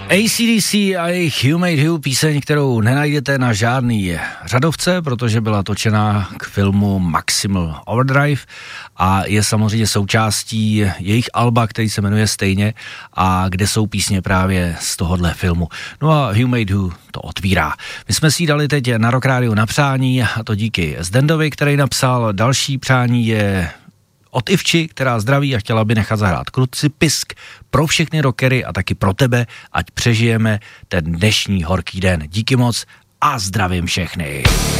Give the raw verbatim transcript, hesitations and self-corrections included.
A C D C a jejich You Made You, píseň, kterou nenajdete na žádný řadovce, protože byla točena k filmu Maximal Overdrive a je samozřejmě součástí jejich alba, který se jmenuje stejně a kde jsou písně právě z tohohle filmu. No a You Made You to otvírá. My jsme si dali teď na Rock Radio na přání, a to díky Zdendovi, který napsal. Další přání je od Ivči, která zdraví a chtěla by nechat zahrát Krucipisk pro všechny rockery a taky pro tebe, ať přežijeme ten dnešní horký den. Díky moc a zdravím všechny.